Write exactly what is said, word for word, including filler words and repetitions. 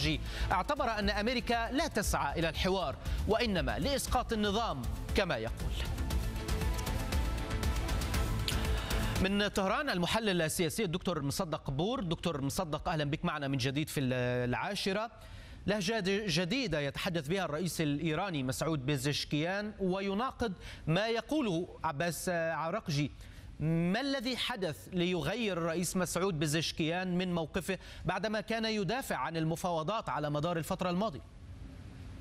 العراقجي اعتبر أن أمريكا لا تسعى إلى الحوار وإنما لإسقاط النظام كما يقول. من طهران المحلل السياسي الدكتور مصدق بور. دكتور مصدق، أهلا بك معنا من جديد في العاشرة. لهجة جديدة يتحدث بها الرئيس الإيراني مسعود بيزشكيان ويناقض ما يقوله عباس عراقجي. ما الذي حدث ليغير الرئيس مسعود بيزشكيان من موقفه بعدما كان يدافع عن المفاوضات على مدار الفترة الماضية؟